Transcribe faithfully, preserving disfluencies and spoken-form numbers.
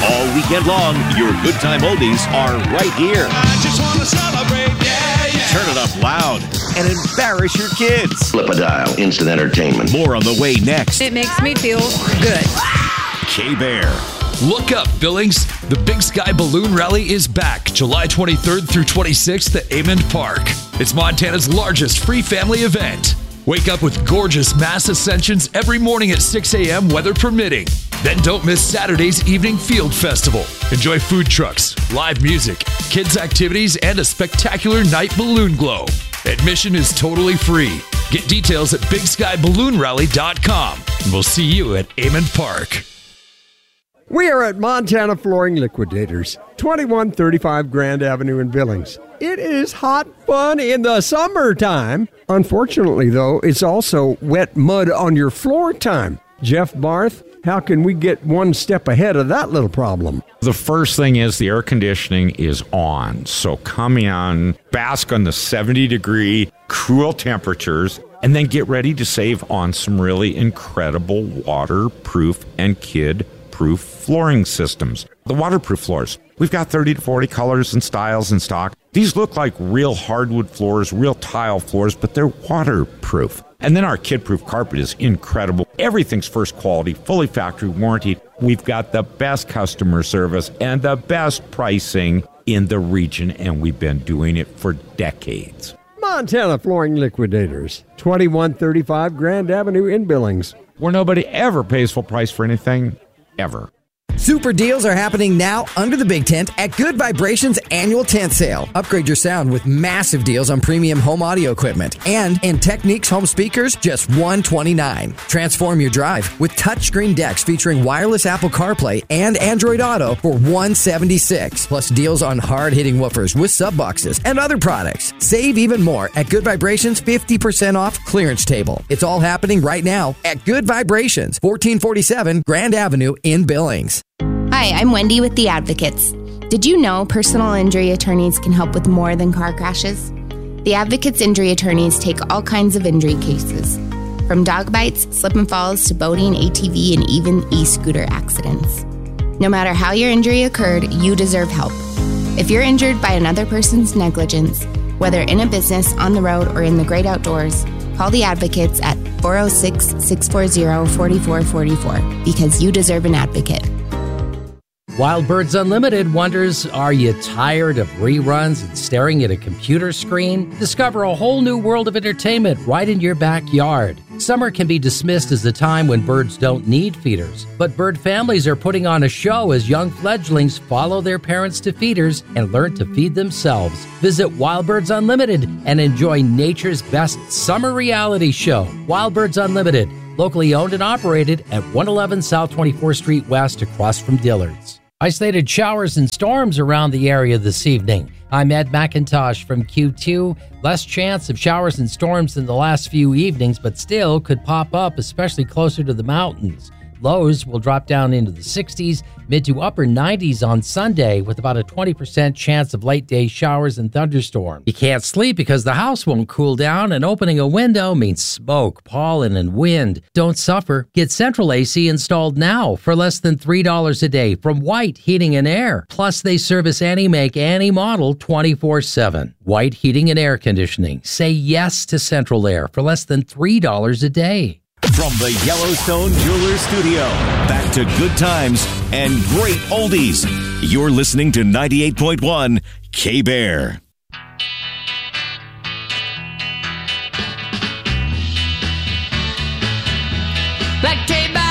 All weekend long, your good time oldies are right here. I just want to celebrate, yeah, yeah. Turn it up loud and embarrass your kids. Flip a dial, instant entertainment. More on the way next. It makes me feel good. K-Bear. Look up, Billings. The Big Sky Balloon Rally is back July twenty-third through twenty-sixth at Amond Park. It's Montana's largest free family event. Wake up with gorgeous mass ascensions every morning at six a.m. weather permitting. Then don't miss Saturday's evening field festival. Enjoy food trucks, live music, kids' activities, and a spectacular night balloon glow. Admission is totally free. Get details at big sky balloon rally dot com. And we'll see you at Amond Park. We are at Montana Flooring Liquidators, twenty-one thirty-five Grand Avenue in Billings. It is hot fun in the summertime. Unfortunately, though, it's also wet mud on your floor time. Jeff Barth, how can we get one step ahead of that little problem? The first thing is the air conditioning is on. So come in, bask on the seventy degree cool temperatures, and then get ready to save on some really incredible waterproof and kid-proof flooring systems. The waterproof floors. We've got thirty to forty colors and styles in stock. These look like real hardwood floors, real tile floors, but they're waterproof. And then our kid-proof carpet is incredible. Everything's first quality, fully factory warranted. We've got the best customer service and the best pricing in the region, and we've been doing it for decades. Montana Flooring Liquidators, twenty-one thirty-five Grand Avenue in Billings. Where nobody ever pays full price for anything, ever. Super deals are happening now under the big tent at Good Vibrations annual tent sale. Upgrade your sound with massive deals on premium home audio equipment. And in Techniques home speakers, just one hundred twenty-nine dollars. Transform your drive with touchscreen decks featuring wireless Apple CarPlay and Android Auto for one hundred seventy-six dollars. Plus deals on hard-hitting woofers with sub boxes and other products. Save even more at Good Vibrations fifty percent off clearance table. It's all happening right now at Good Vibrations, fourteen forty-seven Grand Avenue in Billings. Hi, I'm Wendy with The Advocates. Did you know personal injury attorneys can help with more than car crashes? The Advocates injury attorneys take all kinds of injury cases, from dog bites, slip and falls, to boating, A T V, and even e-scooter accidents. No matter how your injury occurred, you deserve help. If you're injured by another person's negligence, whether in a business, on the road, or in the great outdoors, call The Advocates at four oh six, six four zero, four four four four because you deserve an advocate. Wild Birds Unlimited wonders, are you tired of reruns and staring at a computer screen? Discover a whole new world of entertainment right in your backyard. Summer can be dismissed as the time when birds don't need feeders, but bird families are putting on a show as young fledglings follow their parents to feeders and learn to feed themselves. Visit Wild Birds Unlimited and enjoy nature's best summer reality show. Wild Birds Unlimited, locally owned and operated at one eleven South twenty-fourth Street West across from Dillard's. Isolated showers and storms around the area this evening. I'm Ed McIntosh from Q two. Less chance of showers and storms than the last few evenings, but still could pop up, especially closer to the mountains. Lows will drop down into the sixties, mid to upper nineties on Sunday, with about a twenty percent chance of late-day showers and thunderstorms. You can't sleep because the house won't cool down, and opening a window means smoke, pollen, and wind. Don't suffer. Get Central A C installed now for less than three dollars a day from White Heating and Air. Plus, they service any make, any model twenty-four seven. White Heating and Air Conditioning. Say yes to Central Air for less than three dollars a day. From the Yellowstone Jewelers Studio, back to good times and great oldies. You're listening to ninety-eight point one K-Bear. Black tape